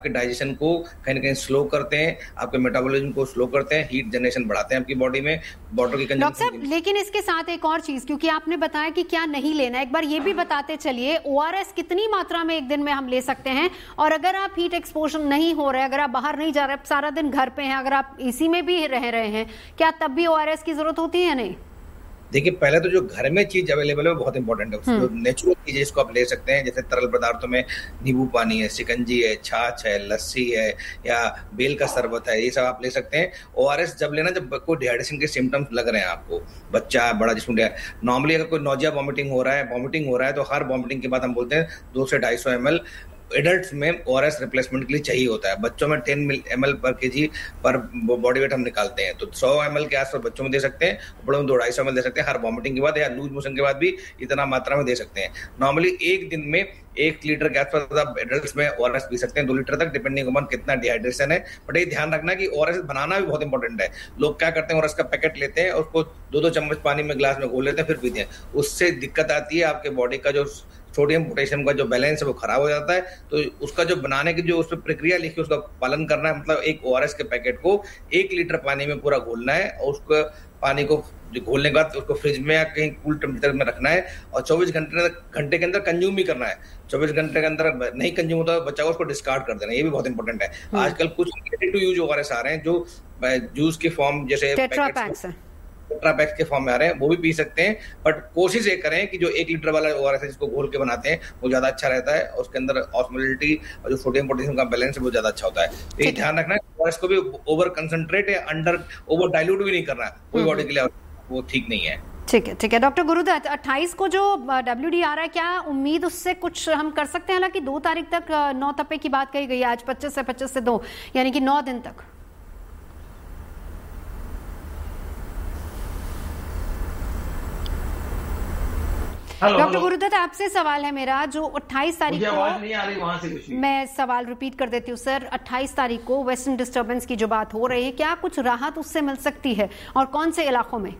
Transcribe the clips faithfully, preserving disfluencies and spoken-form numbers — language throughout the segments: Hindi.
आपके डाइजेशन को कहीं ना कहीं स्लो करते हैं, आपके मेटाबॉलिज्म को स्लो करते हैं, हीट जनरेशन बढ़ाते हैं आपकी बॉडी में, वाटर की कंजम्पशन। डॉक्टर साहब, लेकिन इसके साथ एक और चीज, क्योंकि आपने बताया कि क्या नहीं लेना, एक बार ये भी बताते चलिए, ओआरएस कितनी मात्रा में एक दिन में हम ले सकते हैं? और अगर आप हीट एक्सपोजर नहीं हो रहे, अगर आप बाहर नहीं जा रहे, सारा दिन घर पे हैं, अगर आप एसी में भी रह रहे हैं, क्या तब भी ओआरएस की जरूरत होती है या नहीं? देखिए, पहले तो जो घर में चीज अवेलेबल है वो बहुत इंपॉर्टेंट है। जो नेचुरल चीजें इसको आप ले सकते हैं, जैसे तरल पदार्थों में नींबू पानी है, शिकंजी है, छाछ है, लस्सी है, या बेल का शरबत है, ये सब आप ले सकते हैं। ओआरएस जब लेना जब कोई डिहाइड्रेशन के सिम्टम्स लग रहे हैं आपको, बच्चा बड़ा जिसमें नॉर्मली अगर कोई नोजिया वॉमिटिंग हो रहा है वॉमिटिंग हो रहा है तो हर वॉमिटिंग के बाद हम बोलते हैं दो से ढाई सौ एम एल एडल्ट्स में ओआरएस रिप्लेसमेंट के लिए चाहिए होता है। बच्चों में टेन एम एल पर के जी पर बॉडी वेट हम निकालते हैं, तो सौ एम एल के आसपास बच्चों में दे सकते हैं, बड़ों में दो ढाई सौ एम एल दे सकते हैं हर वॉमिटिंग के बाद, या लूज मोशन के बाद भी इतना मात्रा में दे सकते हैं। नॉर्मली एक दिन में एक लीटर के आसपास आप एडल्ट्स में ओआरएस पी सकते हैं, दो लीटर तक, डिपेंडिंग अपॉन कितना डिहाइड्रेशन है। बट ये ध्यान रखना कि ओआरएस बनाना भी बहुत इंपॉर्टेंट है। लोग क्या करते हैं, ओआरएस का पैकेट लेते हैं और उसको दो दो चम्मच पानी में गिलास में घोल लेते हैं, फिर पीते हैं। उससे दिक्कत आती है, आपके बॉडी का जो सोडियम पोटेशियम का जो बैलेंस है वो खराब हो जाता है। तो उसका जो बनाने की जो उस पर प्रक्रिया लिखी उसका पालन करना है। मतलब एक ओआरएस के पैकेट को एक लीटर पानी में पूरा घोलना है और उसको पानी को घोलने के बाद उसको फ्रिज में या कहीं कूल टेम्परेचर में रखना है और चौबीस घंटे घंटे के अंदर कंज्यूम भी करना है। चौबीस घंटे के अंदर नहीं कंज्यूम होता तो बच्चा को उसको डिस्कार्ड कर देना, ये भी बहुत इंपॉर्टेंट है। आजकल कुछ रेडी टू यूज ओआरएस आ रहे हैं जो जूस के फॉर्म जैसे टेट्रा पैक्स है, टेट्रा पैक्स के फॉर्म में आ रहे हैं, वो भी पी सकते हैं। बट कोशिश ये करें कि जो एक लीटर वाला ओआरएस है जिसको घोल के बनाते हैं वो ज्यादा अच्छा रहता है और उसके अंदर ऑस्मोलिटी और जो सोडियम पोटेशियम का बैलेंस है वो ज्यादा अच्छा होता है। तो ये ध्यान रखना है, ओआरएस को भी ओवर कंसंट्रेट या अंडर ओवर डाइल्यूट भी नहीं करना है, कोई बॉडी के लिए वो ठीक नहीं है। ठीक है, ठीक है डॉक्टर गुरुदत्त, अट्ठाईस को जो डब्ल्यूडी आ रहा है, क्या उम्मीद उससे कुछ हम कर सकते हैं? हालांकि दो तारीख तक नौ तपे की बात कही गई है, आज पच्चीस से पच्चीस से दो, यानी कि नौ दिन तक। डॉक्टर गुरुदत्त, आपसे सवाल है मेरा, जो अट्ठाईस तारीख को, आवाज नहीं आ रही वहां से कुछ भी। मैं सवाल रिपीट कर देती हूँ सर, अट्ठाईस तारीख को वेस्टर्न डिस्टर्बेंस की जो बात हो रही है, क्या कुछ राहत उससे मिल सकती है और कौन से इलाकों में?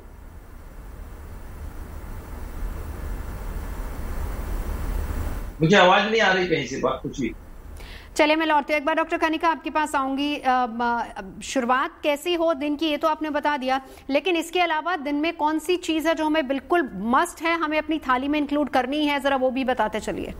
मुझे आवाज नहीं आ रही कहीं से बात कुछ भी। चलिए मैं लौटती हूँ एक बार डॉक्टर कनिका आपके पास आऊंगी। शुरुआत कैसी हो दिन की ये तो आपने बता दिया, लेकिन इसके अलावा दिन में कौन सी चीज है जो हमें बिल्कुल मस्ट है, हमें अपनी थाली में इंक्लूड करनी है, जरा वो भी बताते चलिए।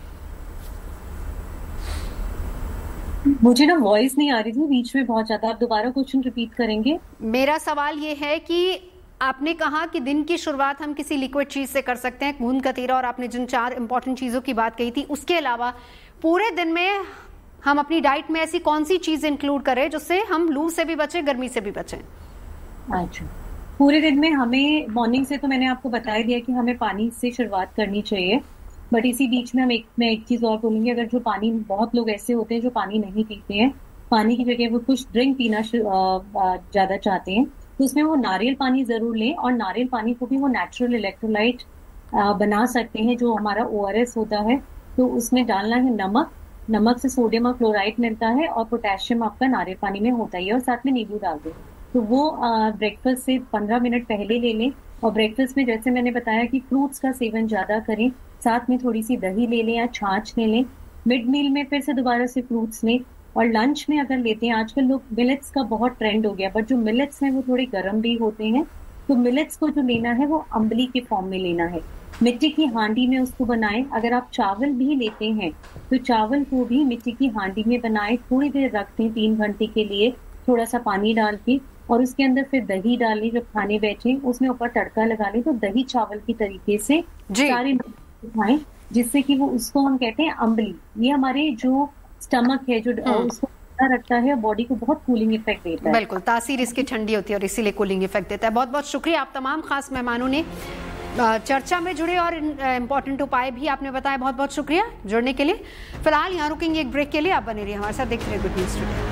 मुझे ना वॉइस नहीं आ रही थी बीच में बहुत ज्यादा, आप दोबारा क्वेश्चन रिपीट करेंगे? मेरा सवाल ये है कि आपने कहा कि दिन की शुरुआत हम किसी लिक्विड चीज से कर सकते हैं, गूंद कतीरा, और आपने जिन चार इंपॉर्टेंट चीजों की बात कही थी, उसके अलावा पूरे दिन में हम अपनी डाइट में ऐसी कौन सी चीज इंक्लूड करें जिससे हम लू से भी बचें, गर्मी से भी बचें? अच्छा, पूरे दिन में हमें मॉर्निंग से तो मैंने आपको बता दिया कि हमें पानी से शुरुआत करनी चाहिए, बट इसी बीच में हम एक मैं एक चीज और बोलूंगी, अगर जो पानी, बहुत लोग ऐसे होते हैं जो पानी नहीं पीते हैं, पानी की जगह वो कुछ ड्रिंक पीना ज्यादा चाहते हैं, तो उसमें वो नारियल पानी जरूर लें, और नारियल पानी को भी वो नेचुरल इलेक्ट्रोलाइट बना सकते हैं जो हमारा ओआरएस होता है। तो उसमें डालना है नमक, नमक से सोडियम और क्लोराइड मिलता है, और पोटेशियम आपका नारियल पानी में होता ही है, और साथ में नींबू डाल दो। तो वो ब्रेकफास्ट से पंद्रह मिनट पहले ले लें, और ब्रेकफास्ट में जैसे मैंने बताया कि फ्रूट्स का सेवन ज्यादा करें, साथ में थोड़ी सी दही ले लें या छाछ ले लें। मिड मील में फिर से दोबारा से फ्रूट्स लें, और लंच में अगर लेते हैं, आजकल लोग मिलेट्स का बहुत ट्रेंड हो गया, बट जो मिलेट्स हैं वो थोड़े गर्म भी होते हैं, तो मिलेट्स को जो लेना है वो अम्बली के फॉर्म में लेना है, मिट्टी की हांडी में उसको बनाएं। अगर आप चावल भी लेते हैं तो चावल को भी मिट्टी की हांडी में बनाएं, थोड़ी देर रख दें तीन घंटे के लिए, थोड़ा सा पानी डाल के, और उसके अंदर फिर दही डालें। जब खाने बैठे उसमें ऊपर तड़का लगा लें, तो दही चावल की तरीके से सारे खाएं, जिससे कि वो, उसको हम कहते हैं अम्बली। ये हमारे जो स्टमक है जो उसको रखता है, बॉडी को बहुत कूलिंग इफेक्ट देता है। बिल्कुल, तासीर इसकी ठंडी होती है और इसीलिए कूलिंग इफेक्ट देता है। बहुत बहुत शुक्रिया आप तमाम खास मेहमानों ने, चर्चा में जुड़े और इम्पोर्टेंट उपाय भी आपने बताया। बहुत बहुत शुक्रिया जुड़ने के लिए। फिलहाल यहाँ रुकेंगे एक ब्रेक के लिए, आप बने रहिए हमारे साथ, देखते रहिए गुड न्यूज टुडे।